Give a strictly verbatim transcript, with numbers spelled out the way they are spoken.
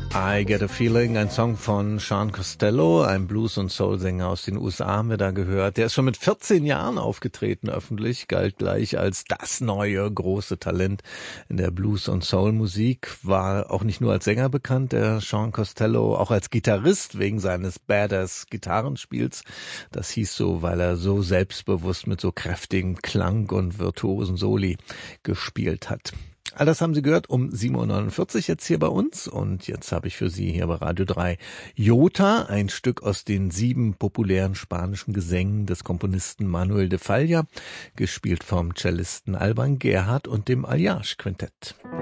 I Get a Feeling, ein Song von Sean Costello, ein Blues- und Soul-Sänger aus den U S A, haben wir da gehört. Der ist schon mit vierzehn Jahren aufgetreten öffentlich, galt gleich als das neue große Talent in der Blues- und Soul-Musik, war auch nicht nur als Sänger bekannt, der Sean Costello, auch als Gitarrist wegen seines Badass-Gitarrenspiels. Das hieß so, weil er so selbstbewusst mit so kräftigem Klang und virtuosen Soli gespielt hat. All das haben Sie gehört um sieben Uhr neunundvierzig jetzt hier bei uns, und jetzt habe ich für Sie hier bei Radio drei Jota, ein Stück aus den sieben populären spanischen Gesängen des Komponisten Manuel de Falla, gespielt vom Cellisten Alban Gerhard und dem Alliage Quintett.